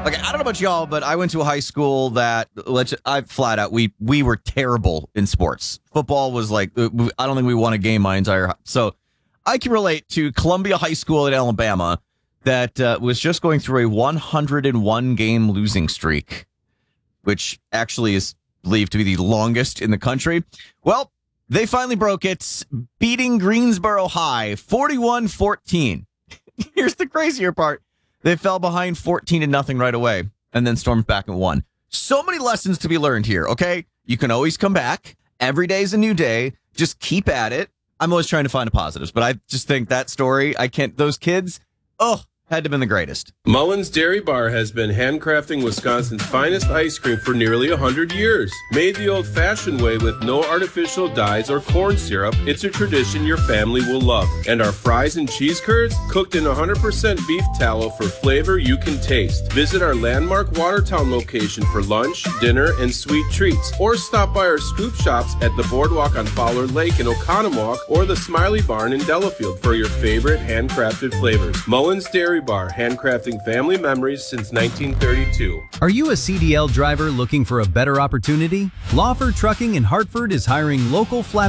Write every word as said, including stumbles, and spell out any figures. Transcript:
Like, I don't know about y'all, but I went to a high school that let's I flat out we we were terrible in sports. Football was like I don't think we won a game my entire. So I can relate to Columbia High School in Alabama that uh, was just going through a one hundred one game losing streak, which actually is believed to be the longest in the country. Well, they finally broke it, beating Greensboro High forty-one fourteen. Here's the crazier part. They fell behind fourteen to nothing right away and then stormed back and won. So many lessons to be learned here, okay? You can always come back. Every day is a new day. Just keep at it. I'm always trying to find the positives, but I just think that story, I can't, those kids, oh, had to have been the greatest. Mullins Dairy Bar has been handcrafting Wisconsin's finest ice cream for nearly one hundred years. Made the old-fashioned way with no artificial dyes or corn syrup, it's a tradition your family will love. And our fries and cheese curds, cooked in one hundred percent beef tallow for flavor you can taste. Visit our landmark Watertown location for lunch, dinner, and sweet treats. Or stop by our scoop shops at the Boardwalk on Fowler Lake in Oconomowoc or the Smiley Barn in Delafield for your favorite handcrafted flavors. Mullins Dairy Bar, handcrafting family memories since nineteen thirty-two. Are you a C D L driver looking for a better opportunity? Lawford Trucking in Hartford is hiring local flat